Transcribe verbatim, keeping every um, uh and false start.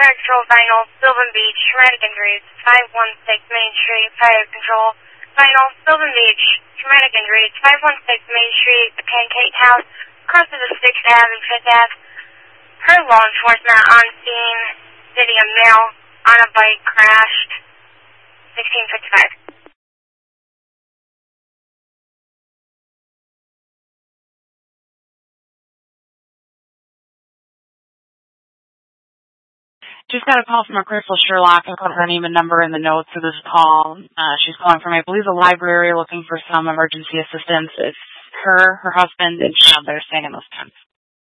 Fire Control, Vinyl, Sylvan Beach, traumatic injuries, five one six Main Street, Fire Control, Vinyl, Sylvan Beach, traumatic injuries, five one six Main Street, the Pancake House, across to the sixth Avenue and fifth Avenue. Her law enforcement on scene, city of male, on a bike, crashed, sixteen fifty-five. Just got a call from a Crystal Sherlock. I put her name and number in the notes of this call. Uh, she's calling from, I believe, the library, looking for some emergency assistance. It's her, her husband, and child that are staying in those tents.